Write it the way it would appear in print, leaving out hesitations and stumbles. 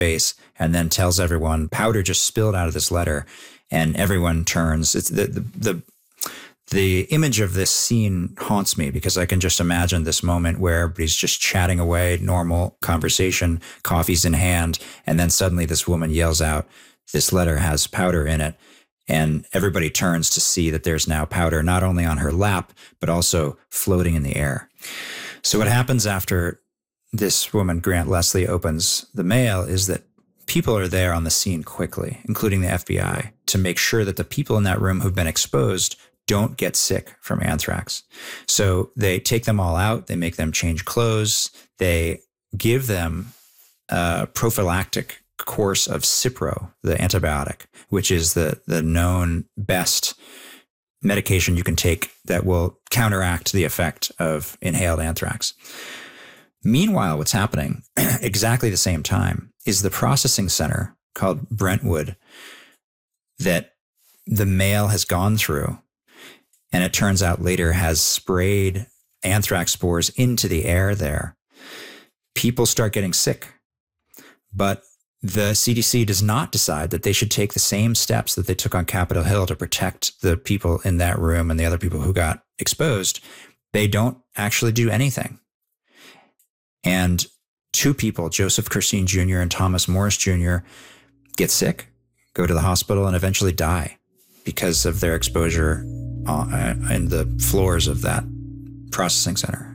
face and then tells everyone powder just spilled out of this letter, and everyone turns. It's the image of this scene haunts me because I can just imagine this moment where everybody's just chatting away, normal conversation, coffee's in hand, and then suddenly this woman yells out, "This letter has powder in it." And everybody turns to see that there's now powder not only on her lap, but also floating in the air. So what happens after this woman, Grant Leslie, opens the mail is that people are there on the scene quickly, including the FBI, to make sure that the people in that room who've been exposed don't get sick from anthrax. So they take them all out. They make them change clothes. They give them a prophylactic course of Cipro, the antibiotic, which is the known best medication you can take that will counteract the effect of inhaled anthrax. Meanwhile, what's happening exactly the same time is the processing center called Brentwood that the mail has gone through, and it turns out later has sprayed anthrax spores into the air there. People start getting sick, but the CDC does not decide that they should take the same steps that they took on Capitol Hill to protect the people in that room and the other people who got exposed. They don't actually do anything. And two people, Joseph Curseen Jr. and Thomas Morris Jr., get sick, go to the hospital, and eventually die because of their exposure in the floors of that processing center.